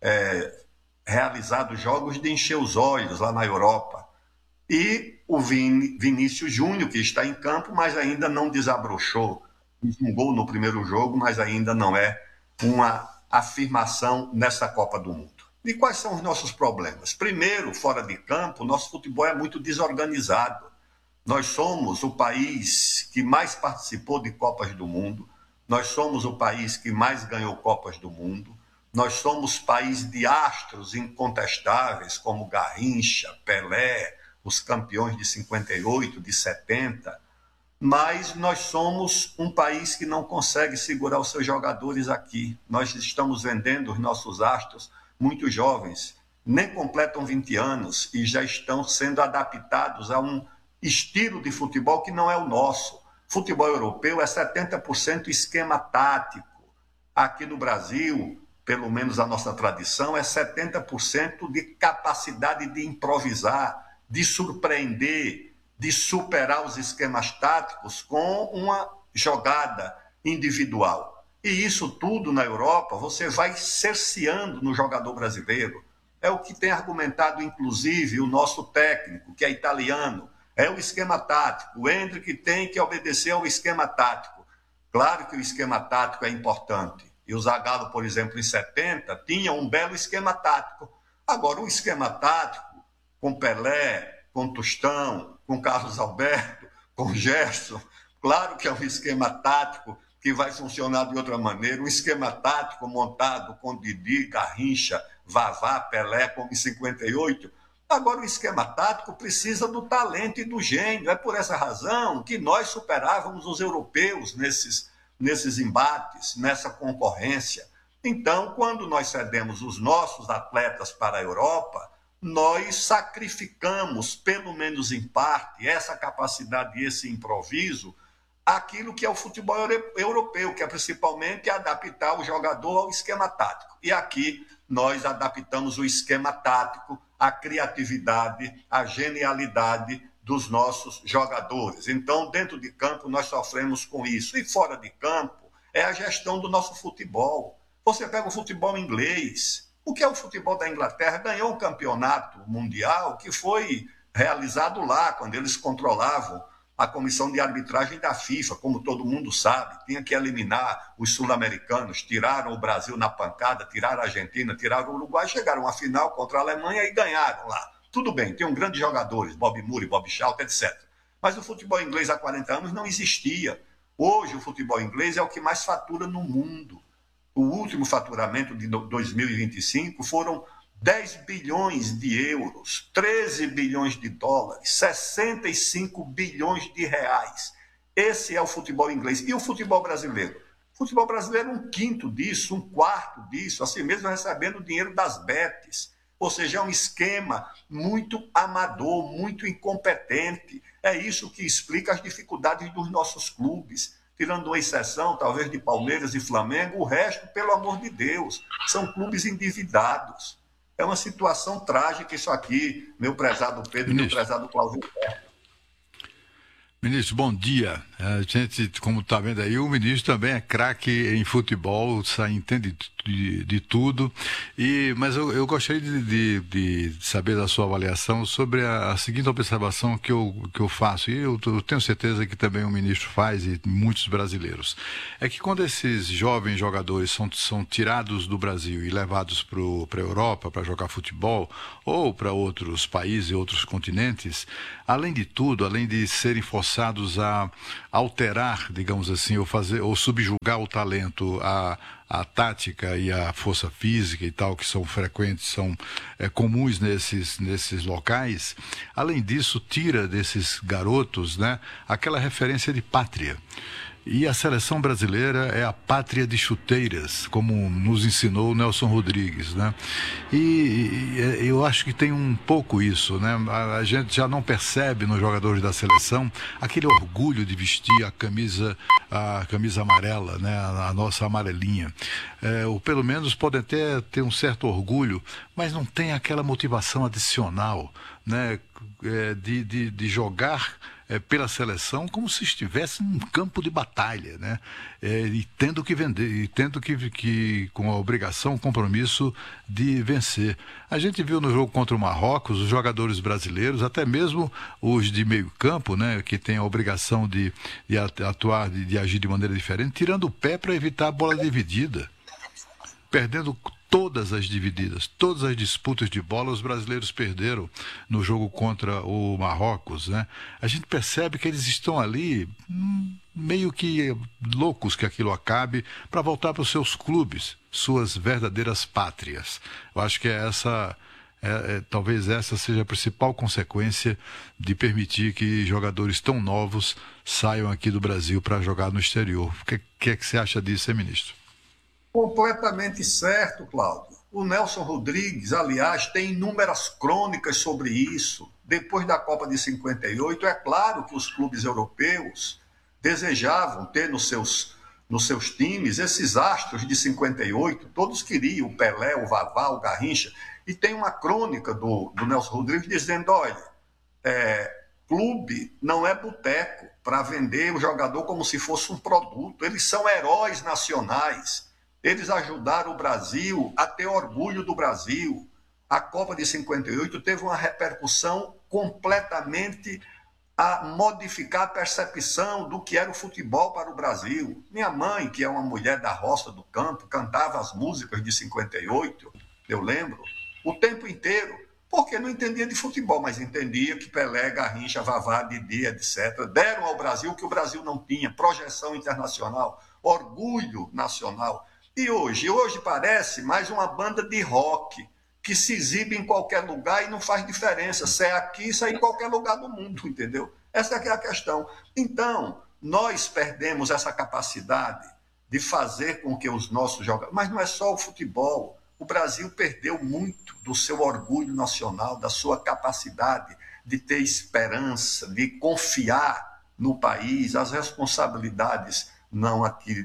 realizado jogos de encher os olhos lá na Europa. E o Vinícius Júnior, que está em campo, mas ainda não desabrochou. Fez um gol no primeiro jogo, mas ainda não é uma afirmação nessa Copa do Mundo. E quais são os nossos problemas? Primeiro, fora de campo, nosso futebol é muito desorganizado. Nós somos o país que mais participou de Copas do Mundo, nós somos o país que mais ganhou Copas do Mundo, nós somos país de astros incontestáveis, como Garrincha, Pelé, os campeões de 58, de 70, mas nós somos um país que não consegue segurar os seus jogadores aqui. Nós estamos vendendo os nossos astros muito jovens, nem completam 20 anos e já estão sendo adaptados a um estilo de futebol que não é o nosso. Futebol europeu é 70% esquema tático. Aqui no Brasil, pelo menos a nossa tradição, é 70% de capacidade de improvisar, de surpreender, de superar os esquemas táticos com uma jogada individual. E isso tudo na Europa você vai cerceando no jogador brasileiro. É o que tem argumentado, inclusive, o nosso técnico, que é italiano. É o esquema tático. O Endrick tem que obedecer ao esquema tático. Claro que o esquema tático é importante. E o Zagallo, por exemplo, em 70, tinha um belo esquema tático. Agora, o esquema tático, com Pelé, com Tostão, com Carlos Alberto, com Gerson, claro que é um esquema tático que vai funcionar de outra maneira, um esquema tático montado com Didi, Garrincha, Vavá, Pelé, como em 58. Agora, o esquema tático precisa do talento e do gênio. É por essa razão que nós superávamos os europeus nesses embates, nessa concorrência. Então, quando nós cedemos os nossos atletas para a Europa, nós sacrificamos, pelo menos em parte, essa capacidade e esse improviso, aquilo que é o futebol europeu, que é principalmente adaptar o jogador ao esquema tático. E aqui nós adaptamos o esquema tático, a criatividade, a genialidade dos nossos jogadores. Então, dentro de campo, nós sofremos com isso. E fora de campo, é a gestão do nosso futebol. Você pega o futebol inglês. O que é o futebol da Inglaterra? Ganhou um campeonato mundial que foi realizado lá, quando eles controlavam a comissão de arbitragem da FIFA, como todo mundo sabe. Tinha que eliminar os sul-americanos, tiraram o Brasil na pancada, tiraram a Argentina, tiraram o Uruguai, chegaram à final contra a Alemanha e ganharam lá. Tudo bem, tem grandes jogadores, Bob Moore, Bob Charlton, etc. Mas o futebol inglês há 40 anos não existia. Hoje o futebol inglês é o que mais fatura no mundo. O último faturamento de 2025 foram 10 bilhões de euros, 13 bilhões de dólares, 65 bilhões de reais. Esse é o futebol inglês. E o futebol brasileiro? O futebol brasileiro é um quinto disso, um quarto disso, assim mesmo recebendo dinheiro das betes. Ou seja, é um esquema muito amador, muito incompetente. É isso que explica as dificuldades dos nossos clubes. Tirando uma exceção, talvez, de Palmeiras e Flamengo, o resto, pelo amor de Deus, são clubes endividados. É uma situação trágica isso aqui, meu prezado Pedro e meu prezado Cláudio. Ministro, bom dia. A gente, como está vendo aí, o ministro também é craque em futebol, entende de tudo. Mas eu gostaria de saber da sua avaliação sobre a seguinte observação que eu faço, e eu tenho certeza que também o ministro faz, e muitos brasileiros. É que quando esses jovens jogadores são tirados do Brasil e levados para a Europa para jogar futebol, ou para outros países e outros continentes, além de tudo, além de serem forçados a alterar, digamos assim, ou subjugar o talento, a tática e a força física e tal, que são frequentes, são comuns nesses locais, além disso, tira desses garotos, né, aquela referência de pátria. E a seleção brasileira é a pátria de chuteiras, como nos ensinou o Nelson Rodrigues, né? E eu acho que tem um pouco isso, né? A gente já não percebe nos jogadores da seleção aquele orgulho de vestir a camisa amarela, né? A nossa amarelinha. Ou pelo menos podem até ter um certo orgulho, mas não tem aquela motivação adicional, né? De jogar pela seleção como se estivesse num campo de batalha, né? E tendo que vender, e tendo que com a obrigação, o compromisso de vencer. A gente viu no jogo contra o Marrocos os jogadores brasileiros, até mesmo os de meio campo, né, que têm a obrigação de atuar, de agir de maneira diferente, tirando o pé para evitar a bola dividida, perdendo todas as divididas, todas as disputas de bola os brasileiros perderam no jogo contra o Marrocos, né? A gente percebe que eles estão ali meio que loucos que aquilo acabe para voltar para os seus clubes, suas verdadeiras pátrias. Eu acho que talvez essa seja a principal consequência de permitir que jogadores tão novos saiam aqui do Brasil para jogar no exterior. O que é que você acha disso, hein, ministro? Completamente certo, Cláudio. O Nelson Rodrigues, aliás, tem inúmeras crônicas sobre isso. Depois da Copa de 58, é claro que os clubes europeus desejavam ter nos seus times esses astros de 58. Todos queriam o Pelé, o Vavá, o Garrincha. E tem uma crônica do Nelson Rodrigues dizendo, olha, clube não é boteco para vender o jogador como se fosse um produto. Eles são heróis nacionais. Eles ajudaram o Brasil a ter orgulho do Brasil. A Copa de 58 teve uma repercussão completamente a modificar a percepção do que era o futebol para o Brasil. Minha mãe, que é uma mulher da roça do campo, cantava as músicas de 58, eu lembro, o tempo inteiro, porque não entendia de futebol, mas entendia que Pelé, Garrincha, Vavá, Didi, etc., deram ao Brasil o que o Brasil não tinha, projeção internacional, orgulho nacional. E hoje parece mais uma banda de rock que se exibe em qualquer lugar e não faz diferença se é aqui, se é em qualquer lugar do mundo, entendeu? Essa é a questão. Então, nós perdemos essa capacidade de fazer com que os nossos jogadores... Mas não é só o futebol. O Brasil perdeu muito do seu orgulho nacional, da sua capacidade de ter esperança, de confiar no país. As responsabilidades não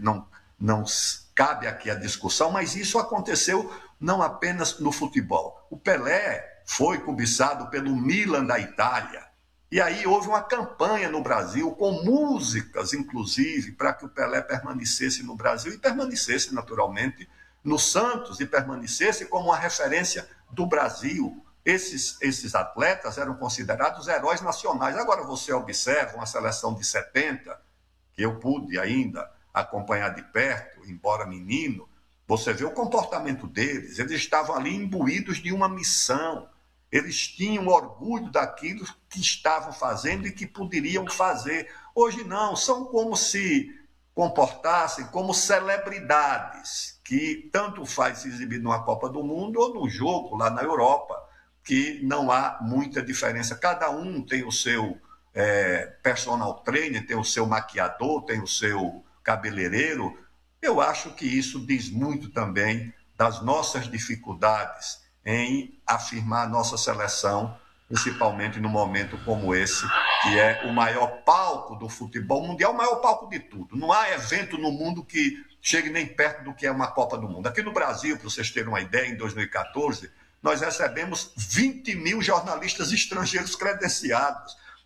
cabe aqui a discussão, mas isso aconteceu não apenas no futebol. O Pelé foi cobiçado pelo Milan da Itália. E aí houve uma campanha no Brasil, com músicas, inclusive, para que o Pelé permanecesse no Brasil e permanecesse, naturalmente, no Santos, e permanecesse como uma referência do Brasil. Esses atletas eram considerados heróis nacionais. Agora você observa uma seleção de 70, que eu pude ainda acompanhar de perto, embora menino, você vê o comportamento deles. Eles estavam ali imbuídos de uma missão. Eles tinham orgulho daquilo que estavam fazendo e que poderiam fazer. Hoje não, são como se comportassem como celebridades, que tanto faz se exibir numa Copa do Mundo ou no jogo lá na Europa, que não há muita diferença. Cada um tem o seu personal trainer, tem o seu maquiador, tem o seu cabeleireiro. Eu acho que isso diz muito também das nossas dificuldades em afirmar a nossa seleção, principalmente num momento como esse, que é o maior palco do futebol mundial, o maior palco de tudo. Não há evento no mundo que chegue nem perto do que é uma Copa do Mundo. Aqui no Brasil, para vocês terem uma ideia, em 2014, nós recebemos 20 mil jornalistas estrangeiros credenciados.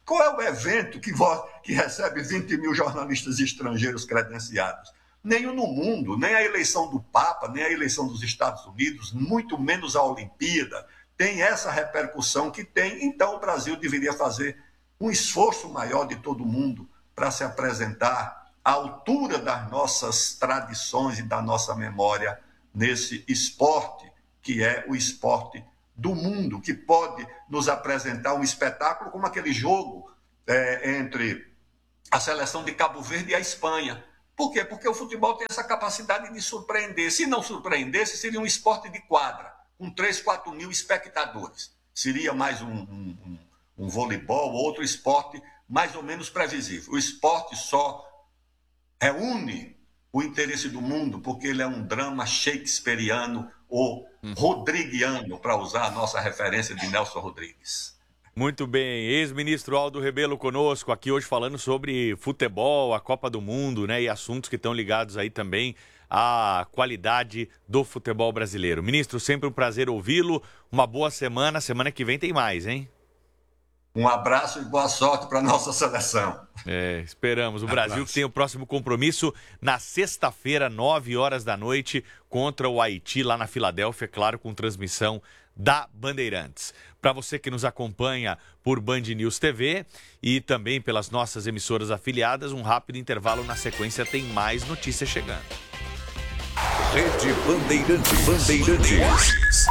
Qual é o evento que recebe 20 mil jornalistas estrangeiros credenciados? Nenhum no mundo, nem a eleição do Papa, nem a eleição dos Estados Unidos, muito menos a Olimpíada, tem essa repercussão que tem. Então o Brasil deveria fazer um esforço maior de todo mundo para se apresentar à altura das nossas tradições e da nossa memória nesse esporte, que é o esporte do mundo, que pode nos apresentar um espetáculo como aquele jogo entre a seleção de Cabo Verde e a Espanha. Por quê? Porque o futebol tem essa capacidade de surpreender. Se não surpreendesse, seria um esporte de quadra, com 3, 4 mil espectadores. Seria mais um voleibol, outro esporte mais ou menos previsível. O esporte só reúne o interesse do mundo porque ele é um drama shakespeariano ou rodriguiano, para usar a nossa referência de Nelson Rodrigues. Muito bem, ex-ministro Aldo Rebelo conosco aqui hoje falando sobre futebol, a Copa do Mundo, né, e assuntos que estão ligados aí também à qualidade do futebol brasileiro. Ministro, sempre um prazer ouvi-lo, uma boa semana que vem tem mais, hein? Um abraço e boa sorte para a nossa seleção. Esperamos. O Brasil que tem o próximo compromisso na sexta-feira, 9 horas da noite, contra o Haiti, lá na Filadélfia, claro, com transmissão da Bandeirantes. Para você que nos acompanha por Band News TV e também pelas nossas emissoras afiliadas, um rápido intervalo, na sequência tem mais notícias chegando. Rede Bandeirantes.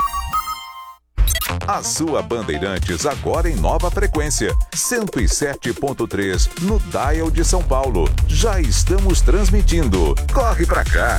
A sua Bandeirantes agora em nova frequência, 107.3 no Dial de São Paulo. Já estamos transmitindo. Corre pra cá.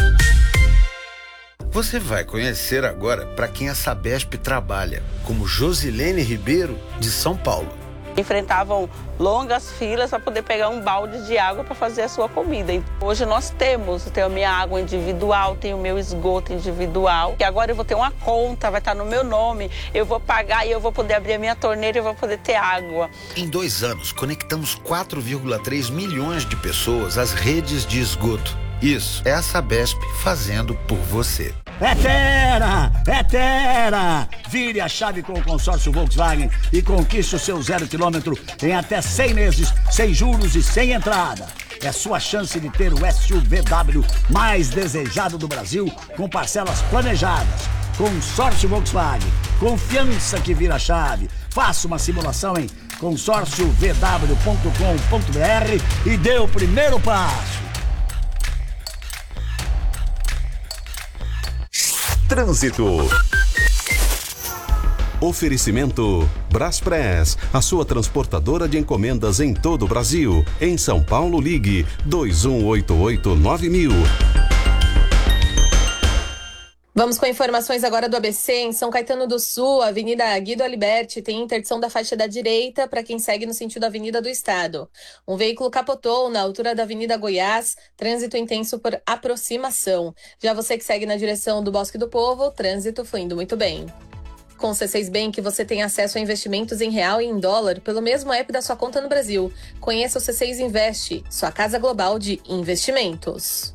Você vai conhecer agora para quem a Sabesp trabalha, como Josilene Ribeiro, de São Paulo. Enfrentavam longas filas para poder pegar um balde de água para fazer a sua comida. Hoje nós temos, eu tenho a minha água individual, tenho o meu esgoto individual, e agora eu vou ter uma conta, vai estar no meu nome, eu vou pagar e eu vou poder abrir a minha torneira e eu vou poder ter água. Em 2 anos, conectamos 4,3 milhões de pessoas às redes de esgoto. Isso é a Sabesp fazendo por você. É Terra! Vire a chave com o consórcio Volkswagen e conquiste o seu 0 km em até 100 meses, sem juros e sem entrada. É sua chance de ter o SUVW mais desejado do Brasil, com parcelas planejadas. Consórcio Volkswagen, confiança que vira chave. Faça uma simulação em consórciovw.com.br e dê o primeiro passo. Trânsito. Oferecimento Braspress, a sua transportadora de encomendas em todo o Brasil. Em São Paulo, ligue 2188-9000. Vamos com informações agora do ABC. Em São Caetano do Sul, Avenida Guido Aliberti tem interdição da faixa da direita para quem segue no sentido Avenida do Estado. Um veículo capotou na altura da Avenida Goiás, trânsito intenso por aproximação. Já você que segue na direção do Bosque do Povo, trânsito fluindo muito bem. Com o C6 Bank, você tem acesso a investimentos em real e em dólar pelo mesmo app da sua conta no Brasil. Conheça o C6 Investe, sua casa global de investimentos.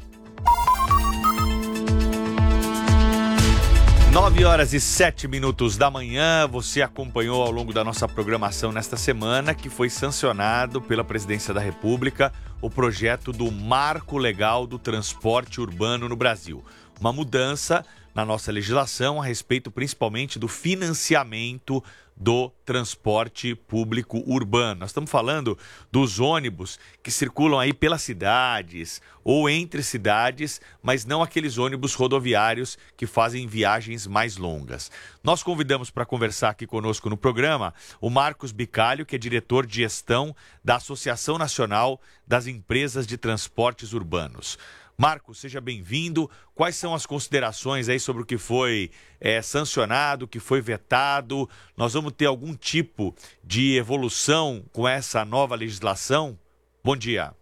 9h07 da manhã, você acompanhou ao longo da nossa programação nesta semana que foi sancionado pela Presidência da República o projeto do Marco Legal do Transporte Urbano no Brasil. Uma mudança na nossa legislação a respeito principalmente do financiamento do transporte público urbano. Nós estamos falando dos ônibus que circulam aí pelas cidades ou entre cidades, mas não aqueles ônibus rodoviários que fazem viagens mais longas. Nós convidamos para conversar aqui conosco no programa o Marcos Bicalho, que é diretor de gestão da Associação Nacional das Empresas de Transportes Urbanos. Marcos, seja bem-vindo. Quais são as considerações aí sobre o que foi sancionado, o que foi vetado? Nós vamos ter algum tipo de evolução com essa nova legislação? Bom dia.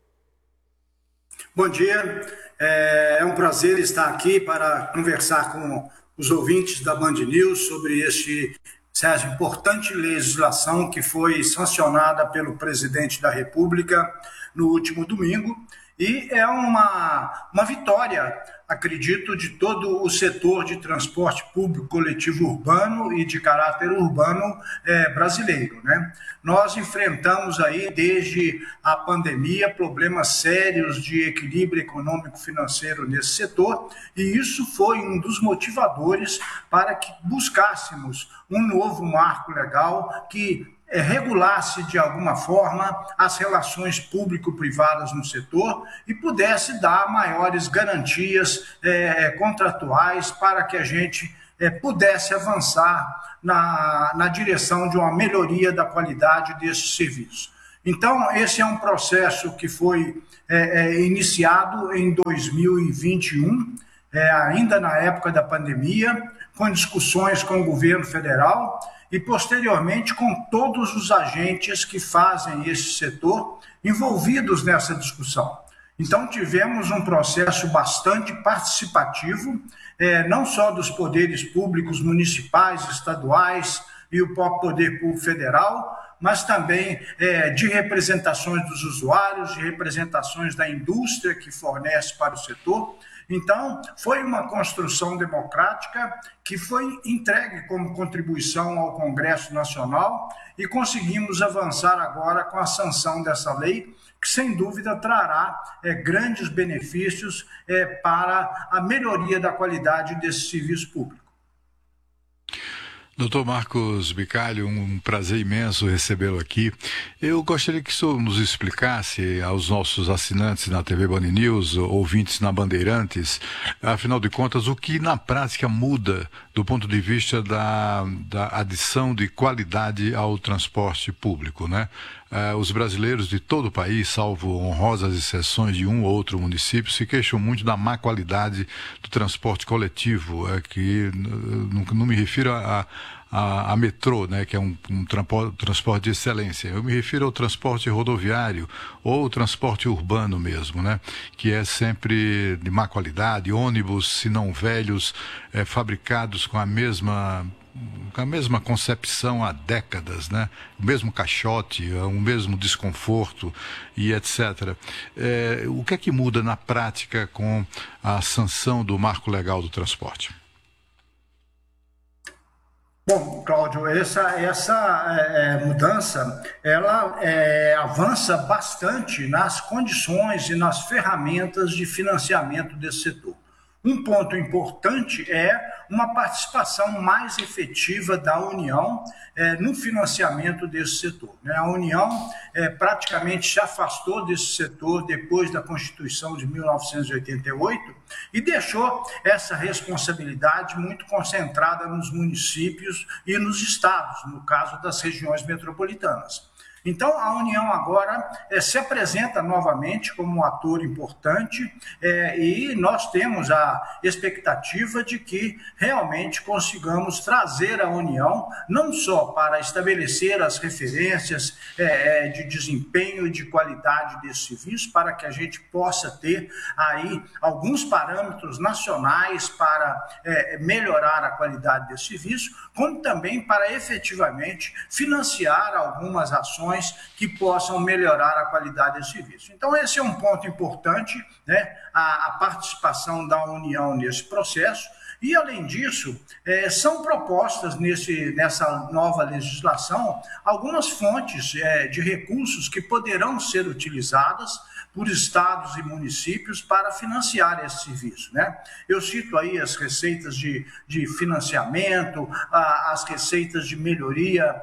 Bom dia. É um prazer estar aqui para conversar com os ouvintes da Band News sobre essa importante legislação que foi sancionada pelo presidente da República no último domingo E é uma vitória, acredito, de todo o setor de transporte público coletivo urbano e de caráter urbano brasileiro, né? Nós enfrentamos aí, desde a pandemia, problemas sérios de equilíbrio econômico-financeiro nesse setor, e isso foi um dos motivadores para que buscássemos um novo marco legal que regulasse de alguma forma as relações público-privadas no setor e pudesse dar maiores garantias contratuais para que a gente pudesse avançar na direção de uma melhoria da qualidade desse serviço. Então, esse é um processo que foi iniciado em 2021, ainda na época da pandemia, com discussões com o governo federal e, posteriormente, com todos os agentes que fazem esse setor envolvidos nessa discussão. Então, tivemos um processo bastante participativo, não só dos poderes públicos municipais, estaduais e o próprio poder público federal, mas também de representações dos usuários, de representações da indústria que fornece para o setor. Então, foi uma construção democrática que foi entregue como contribuição ao Congresso Nacional e conseguimos avançar agora com a sanção dessa lei, que sem dúvida trará grandes benefícios para a melhoria da qualidade desse serviço público. Doutor Marcos Bicalho, um prazer imenso recebê-lo aqui. Eu gostaria que o senhor nos explicasse aos nossos assinantes na TV Band News, ouvintes na Bandeirantes, afinal de contas, o que na prática muda do ponto de vista da adição de qualidade ao transporte público, né? Os brasileiros de todo o país, salvo honrosas exceções de um ou outro município, se queixam muito da má qualidade do transporte coletivo, que não me refiro a metrô, né, que é um transporte de excelência. Eu me refiro ao transporte rodoviário ou transporte urbano mesmo, né, que é sempre de má qualidade, ônibus, se não velhos, fabricados com a mesma concepção há décadas, né? O mesmo caixote, o mesmo desconforto e etc. O que é que muda na prática com a sanção do Marco Legal do Transporte? Bom, Cláudio, essa mudança, ela avança bastante nas condições e nas ferramentas de financiamento desse setor. Um ponto importante é uma participação mais efetiva da União no financiamento desse setor. A União praticamente se afastou desse setor depois da Constituição de 1988 e deixou essa responsabilidade muito concentrada nos municípios e nos estados, no caso das regiões metropolitanas. Então, a União agora se apresenta novamente como um ator importante e nós temos a expectativa de que realmente consigamos trazer a União não só para estabelecer as referências de desempenho e de qualidade desse serviço, para que a gente possa ter aí alguns parâmetros nacionais para melhorar a qualidade desse serviço, como também para efetivamente financiar algumas ações que possam melhorar a qualidade desse serviço. Então, esse é um ponto importante, né? A participação da União nesse processo. E, além disso, são propostas nessa nova legislação algumas fontes de recursos que poderão ser utilizadas por estados e municípios para financiar esse serviço, né? Eu cito aí as receitas de financiamento, as receitas de melhoria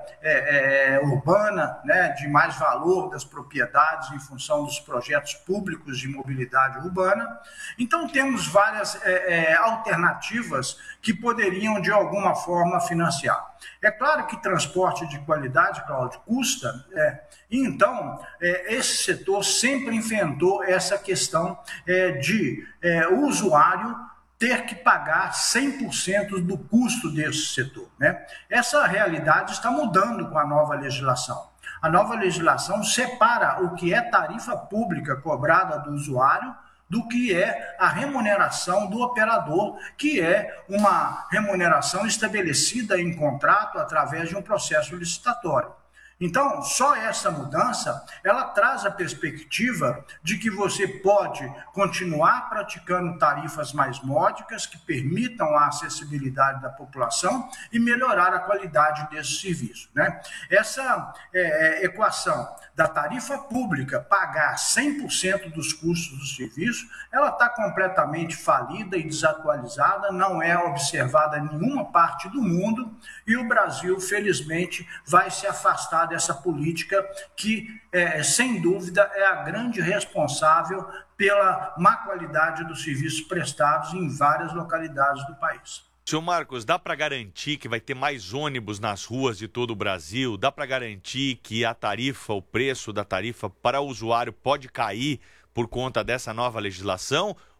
urbana, né, de mais valor das propriedades em função dos projetos públicos de mobilidade urbana. Então, temos várias alternativas que poderiam, de alguma forma, financiar. É claro que transporte de qualidade, Cláudio, custa, e então esse setor sempre enfrentou essa questão de o usuário ter que pagar 100% do custo desse setor, né? Essa realidade está mudando com a nova legislação. A nova legislação separa o que é tarifa pública cobrada do usuário do que é a remuneração do operador, que é uma remuneração estabelecida em contrato através de um processo licitatório. Então, só essa mudança, ela traz a perspectiva de que você pode continuar praticando tarifas mais módicas que permitam a acessibilidade da população e melhorar a qualidade desse serviço, né? Essa equação da tarifa pública pagar 100% dos custos do serviço, ela está completamente falida e desatualizada, não é observada em nenhuma parte do mundo e o Brasil, felizmente, vai se afastar dessa política que, sem dúvida, é a grande responsável pela má qualidade dos serviços prestados em várias localidades do país. Senhor Marcos, dá para garantir que vai ter mais ônibus nas ruas de todo o Brasil? Dá para garantir que a tarifa, o preço da tarifa para o usuário pode cair por conta dessa nova legislação?